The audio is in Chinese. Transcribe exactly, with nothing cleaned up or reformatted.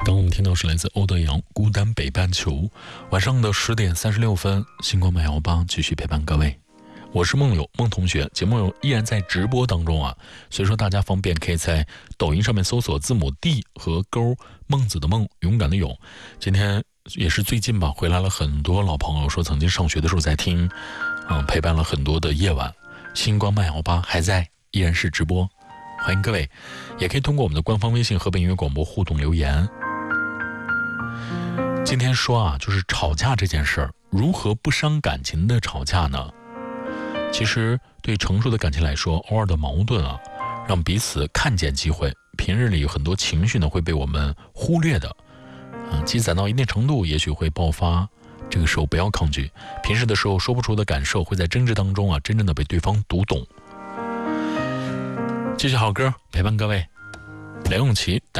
刚我们听到是来自欧德阳《孤单北半球》。晚上的十点三十六分，星光慢摇吧继续陪伴各位。我是梦友孟同学，节目依然在直播当中啊，所以说大家方便可以在抖音上面搜索字母 D 和勾孟子的孟，勇敢的勇。今天也是最近吧，回来了很多老朋友说曾经上学的时候在听，嗯，陪伴了很多的夜晚。星光慢摇吧还在，依然是直播，欢迎各位，也可以通过我们的官方微信河北音乐广播互动留言。今天说啊，就是吵架这件事儿，如何不伤感情的吵架呢？其实对成熟的感情来说，偶尔的矛盾啊，让彼此看见机会。平日里有很多情绪呢会被我们忽略的，嗯，积攒到一定程度，也许会爆发。这个时候不要抗拒，平时的时候说不出的感受，会在争执当中啊，真正的被对方读懂。继续好歌陪伴各位，梁咏琪。